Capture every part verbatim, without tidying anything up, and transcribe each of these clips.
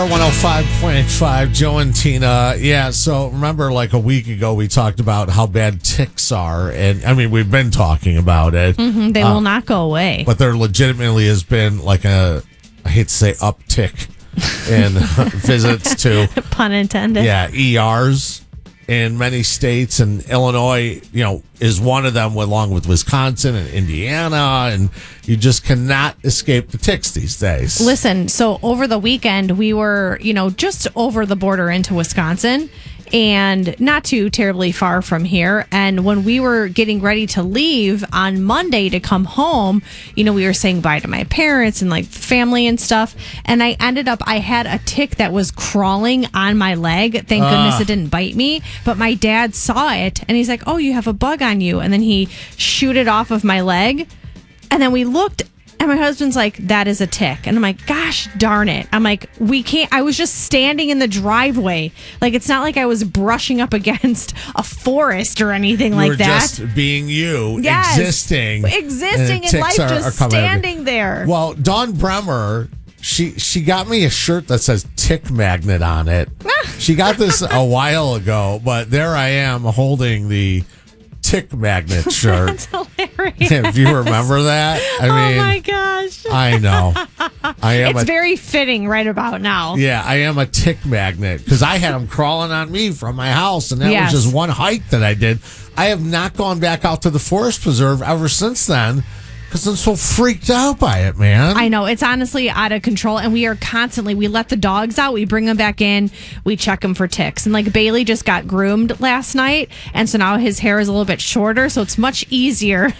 one oh five point five, Joe and Tina. Yeah, so remember like a week ago we talked about how bad ticks are. And I mean, we've been talking about it. Mm-hmm, they uh, will not go away. But there legitimately has been like a, I hate to say uptick in visits to. Pun intended. Yeah, E Rs in many states. And Illinois, you know, is one of them along with Wisconsin and Indiana. And you just cannot escape the ticks these days. Listen, so over the weekend, we were, you know, just over the border into Wisconsin and not too terribly far from here. And when we were getting ready to leave on Monday to come home, you know, we were saying bye to my parents and like family and stuff. And I ended up, I had a tick that was crawling on my leg. Thank uh. goodness it didn't bite me. But my dad saw it and he's like, oh, you have a bug on you. And then he shooed it off of my leg. And then we looked, and my husband's like, that is a tick. And I'm like, gosh darn it. I'm like, we can't. I was just standing in the driveway. Like, it's not like I was brushing up against a forest or anything you like were that. Just being you, yes. existing. Existing in life, are, just are standing there. Well, Dawn Bremer, she, she got me a shirt that says tick magnet on it. She got this a while ago, but there I am holding the tick magnet shirt. That's hilarious. If you remember that, I mean, oh my gosh, I know. I am. It's a, very fitting right about now. Yeah, I am a tick magnet because I had them crawling on me from my house, and that yes. was just one hike that I did. I have not gone back out to the forest preserve ever since then. Because I'm so freaked out by it, man. I know. It's honestly out of control. And we are constantly, we let the dogs out. We bring them back in. We check them for ticks. And like Bailey just got groomed last night. And so now his hair is a little bit shorter. So it's much easier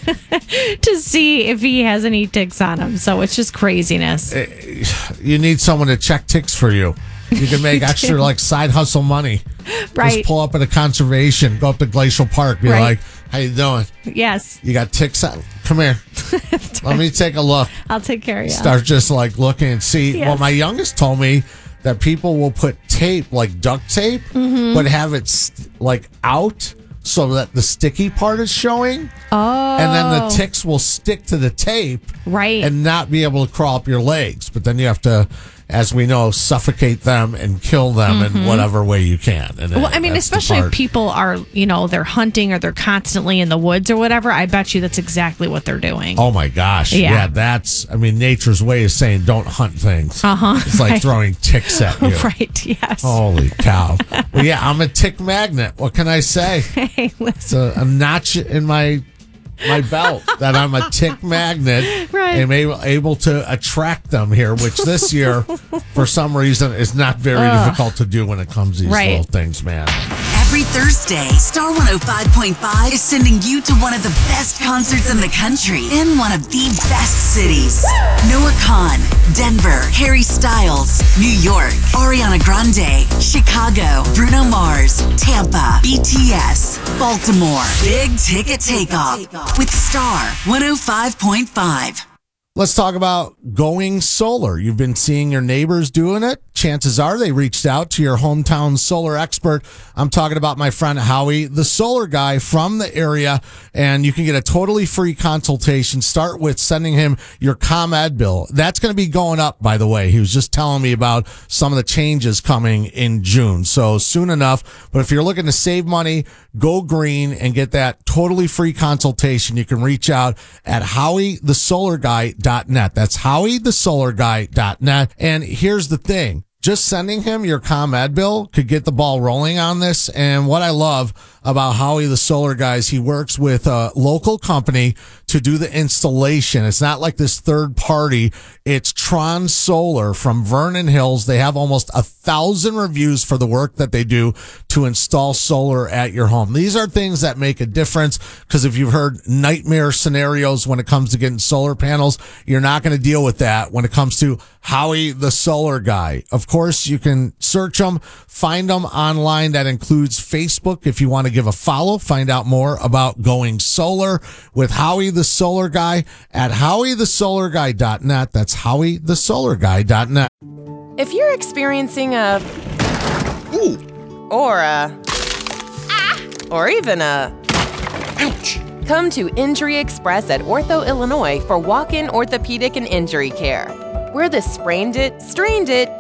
to see if he has any ticks on him. So it's just craziness. You need someone to check ticks for you. You can make extra like side hustle money. Right. Just pull up at a conservation, go up to Glacial Park, be right. like, how you doing? Yes. You got ticks out? Come here. Let me take a look. I'll take care of you. Start just like looking and see. Yes. Well, my youngest told me that people will put tape, like duct tape, mm-hmm. but have it st- like out so that the sticky part is showing. Oh. And then the ticks will stick to the tape. Right. And not be able to crawl up your legs. But then you have to, as we know, suffocate them and kill them mm-hmm. in whatever way you can. And well, I mean, especially if people are, you know, they're hunting or they're constantly in the woods or whatever, I bet you that's exactly what they're doing. Oh, my gosh. Yeah, yeah that's, I mean, nature's way of saying don't hunt things. Uh-huh. It's like right. throwing ticks at you. Right, yes. Holy cow. Well, yeah, I'm a tick magnet. What can I say? Hey, listen. It's a, a notch in my... my belt that I'm a tick magnet right. and able, able to attract them here, which this year, for some reason, is not very Ugh. difficult to do when it comes to these right. little things, man. Every Thursday, Star one oh five point five is sending you to one of the best concerts in the country in one of the best cities. Noah Kahan, Denver, Harry Styles, New York, Ariana Grande, Chicago, Bruno Mars, Tampa, B T S, Baltimore. Big ticket takeoff with Star one oh five point five. Let's talk about going solar. You've been seeing your neighbors doing it. Chances are they reached out to your hometown solar expert. I'm talking about my friend Howie, the solar guy from the area, and you can get a totally free consultation. Start with sending him your ComEd bill. That's going to be going up, by the way. He was just telling me about some of the changes coming in June, so soon enough. But if you're looking to save money, go green and get that totally free consultation. You can reach out at howie the solar guy dot net. That's howie the solar guy dot net. And here's the thing. Just sending him your ComEd bill could get the ball rolling on this. And what I love about Howie the Solar Guys, he works with a local company to do the installation. It's not like this third party. It's Tron Solar from Vernon Hills. They have almost a thousand reviews for the work that they do to install solar at your home. These are things that make a difference because if you've heard nightmare scenarios when it comes to getting solar panels, you're not going to deal with that when it comes to Howie the Solar Guy. Of course, you can search them, find them online. That includes Facebook if you want to give a follow. Find out more about going solar with Howie the Solar Guy at howie the solar guy dot net. That's howie the solar guy dot net. If you're experiencing a ooh or a ah or even a ouch, come to Injury Express at Ortho, Illinois for walk-in orthopedic and injury care. We're the sprained it, strained it,